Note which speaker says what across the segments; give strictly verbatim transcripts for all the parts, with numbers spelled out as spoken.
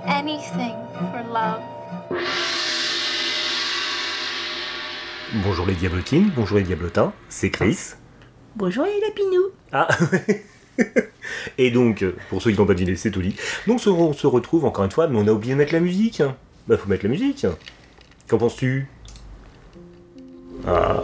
Speaker 1: anything for love.
Speaker 2: Bonjour les diablotines, bonjour les diablotins, c'est Chris.
Speaker 3: Bonjour les lapinous.
Speaker 2: Ah Et donc, pour ceux qui n'ont pas deviné, c'est Oli. Donc on se retrouve encore une fois, mais on a oublié de mettre la musique. Bah faut mettre la musique. Qu'en penses-tu? Ah...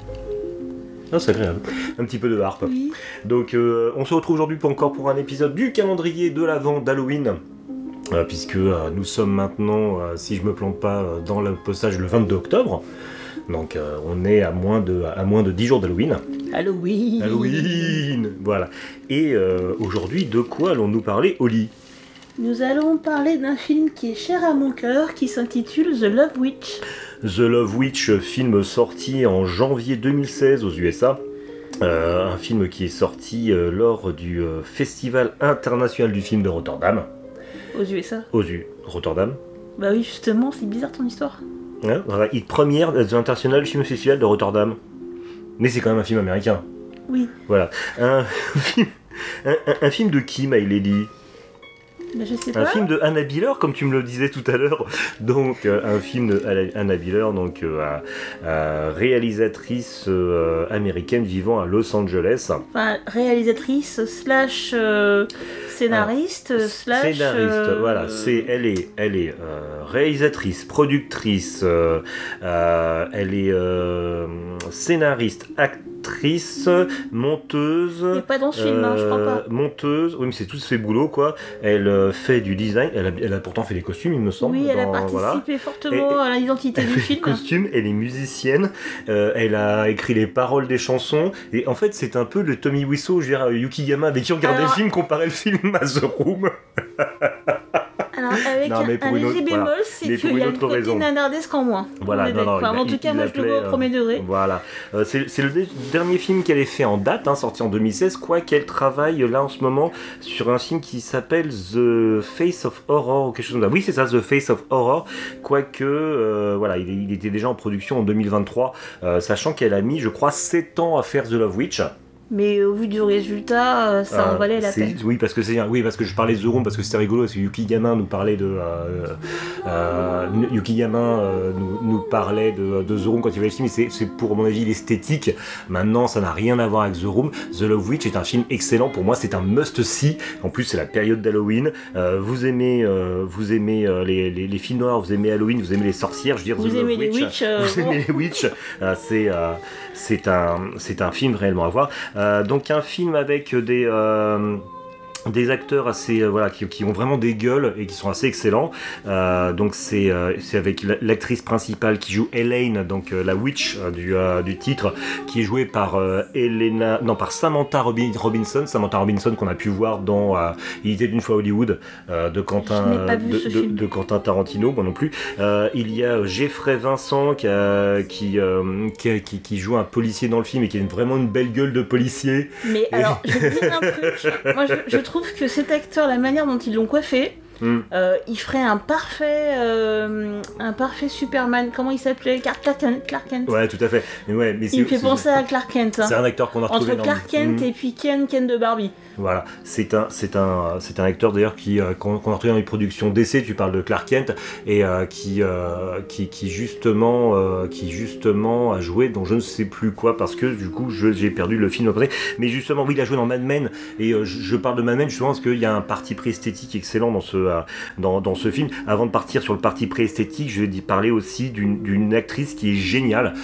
Speaker 2: Ah, c'est agréable. Un petit peu de harpe.
Speaker 3: Oui.
Speaker 2: Donc, euh, on se retrouve aujourd'hui pour encore pour un épisode du calendrier de l'Avent d'Halloween. Euh, puisque euh, nous sommes maintenant, euh, si je me plante pas, euh, dans le postage le vingt-deux octobre. Donc, euh, on est à moins de, à moins de dix jours d'Halloween.
Speaker 3: Halloween.
Speaker 2: Halloween. Voilà. Et euh, aujourd'hui, de quoi allons-nous parler, Oli?
Speaker 3: Nous allons parler d'un film qui est cher à mon cœur, qui s'intitule The Love Witch.
Speaker 2: The Love Witch, film sorti en janvier deux mille seize aux U S A. Euh, un film qui est sorti euh, lors du euh, Festival international du film de Rotterdam.
Speaker 3: Aux U S A.
Speaker 2: Aux U Rotterdam.
Speaker 3: Bah oui, justement, c'est bizarre ton histoire.
Speaker 2: Ouais, voilà, il première de l'International Film Festival de Rotterdam. Mais c'est quand même un film américain.
Speaker 3: Oui.
Speaker 2: Voilà. Un film, un, un, un film de qui, My Lady?
Speaker 3: Bah je sais
Speaker 2: Un
Speaker 3: pas.
Speaker 2: film de Anna Biller, comme tu me le disais tout à l'heure. Donc, euh, un film de Anna Biller, donc euh, euh, réalisatrice euh, américaine vivant à Los Angeles.
Speaker 3: Enfin, réalisatrice slash euh, scénariste
Speaker 2: ah,
Speaker 3: slash.
Speaker 2: Scénariste,
Speaker 3: euh...
Speaker 2: voilà. C'est, elle est, elle est euh, réalisatrice, productrice. Euh, euh, elle est euh, scénariste, actrice, monteuse.
Speaker 3: Il n'y a pas dans ce film, hein, je crois pas.
Speaker 2: Monteuse. Oui, mais c'est tous ses boulots, quoi. Elle euh, fait du design. Elle a, elle a pourtant fait les costumes, il me semble.
Speaker 3: Oui, elle
Speaker 2: dans,
Speaker 3: a participé
Speaker 2: voilà.
Speaker 3: fortement
Speaker 2: et,
Speaker 3: à l'identité
Speaker 2: elle
Speaker 3: du
Speaker 2: fait
Speaker 3: film.
Speaker 2: Les costumes, elle est musicienne. Euh, elle a écrit les paroles des chansons. Et en fait, c'est un peu le Tommy Wiseau, je veux dire, Yukigama, avec qui on regardait
Speaker 3: Alors...
Speaker 2: le film, comparait le film à The Room.
Speaker 3: Alors, avec
Speaker 2: non,
Speaker 3: un,
Speaker 2: un
Speaker 3: léger
Speaker 2: autre,
Speaker 3: bémol,
Speaker 2: voilà.
Speaker 3: c'est
Speaker 2: mais
Speaker 3: qu'il y a le côté
Speaker 2: raison.
Speaker 3: nanardesque en moins.
Speaker 2: Voilà, non, non,
Speaker 3: enfin,
Speaker 2: il,
Speaker 3: en tout cas,
Speaker 2: il
Speaker 3: moi je le vois au
Speaker 2: euh,
Speaker 3: premier degré.
Speaker 2: Voilà. Euh, c'est, c'est le dé- dernier film qu'elle ait fait en date, hein, sorti en deux mille seize, quoi qu'elle travaille là en ce moment sur un film qui s'appelle The Face of Horror, ou quelque chose comme ça. Oui, c'est ça, The Face of Horror, quoique, euh, voilà, il, il était déjà en production en deux mille vingt-trois, euh, sachant qu'elle a mis, je crois, sept ans à faire The Love Witch.
Speaker 3: Mais au vu du résultat, ça en
Speaker 2: euh,
Speaker 3: valait la peine.
Speaker 2: Oui, parce que c'est oui, parce que je parlais de The Room parce que c'était rigolo, parce que Yukigama nous parlait de euh, euh, Yukigama euh, nous, nous parlait de, de The Room quand il voyait le film. C'est, c'est pour mon avis l'esthétique. Maintenant, ça n'a rien à voir avec The Room. The Love Witch est un film excellent. Pour moi, c'est un must-see. En plus, c'est la période d'Halloween. Euh, vous aimez, euh, vous aimez euh, les, les, les films noirs, vous aimez Halloween, vous aimez les sorcières. Je veux dire,
Speaker 3: vous
Speaker 2: The
Speaker 3: aimez
Speaker 2: Love
Speaker 3: les
Speaker 2: Witch.
Speaker 3: witch, euh,
Speaker 2: vous
Speaker 3: bon.
Speaker 2: aimez les witch. Euh, c'est euh, c'est un c'est un film réellement à voir. Euh, donc un film avec des euh, des acteurs assez euh, voilà qui, qui ont vraiment des gueules et qui sont assez excellents. Euh, donc c'est euh, c'est avec l'actrice principale qui joue Elaine, donc euh, la witch euh, du euh, du titre, qui est jouée par euh, Elena non par Samantha Robin, Robinson Samantha Robinson qu'on a pu voir dans euh, Il était une fois Hollywood euh, de Quentin de, de, de Quentin Tarantino, moi non plus. Euh, il y a Jeffrey Vincent qui a, qui, euh, qui, qui qui joue un policier dans le film et qui a vraiment une belle gueule de policier.
Speaker 3: Mais et... alors je vais te dire un truc. Moi je, je trouve Je trouve que cet acteur, la manière dont ils l'ont coiffé, mm. euh, il ferait un parfait, euh, un parfait Superman. Comment il s'appelait? Clark Kent. Clark Kent.
Speaker 2: Ouais, tout à fait. Mais ouais, mais
Speaker 3: il me fait penser à Clark Kent. Hein.
Speaker 2: C'est un acteur qu'on a retrouvé
Speaker 3: entre
Speaker 2: dans
Speaker 3: Clark Kent mm. et puis Ken, Ken de Barbie.
Speaker 2: Voilà, c'est un, c'est un, c'est un acteur d'ailleurs qui, euh, qu'on, qu'on a retrouvé dans les productions D C. Tu parles de Clark Kent et euh, qui, euh, qui, qui justement, euh, qui justement a joué dans je ne sais plus quoi parce que du coup je, j'ai perdu le film après. Mais justement, oui, il a joué dans Mad Men et euh, je, je parle de Mad Men justement parce qu'il y a un parti pris esthétique excellent dans ce, euh, dans, dans ce film. Avant de partir sur le parti pris esthétique, je vais parler aussi d'une, d'une actrice qui est géniale.